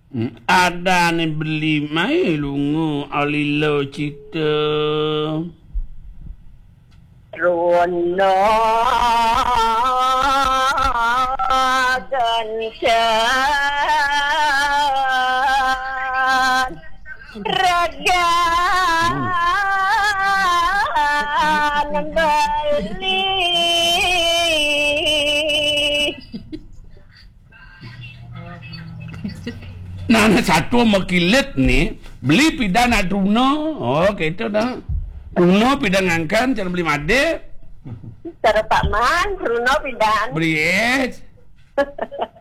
Ada ni beli mai lungu alilo cita. Rono gancan ragan beli Nah, satu makilit ni beli pidana Runo. Oh, gitu dah. Runo pidana ngangkan cara beli made. Cara Pak Man, Bruno pindahan. Beli es.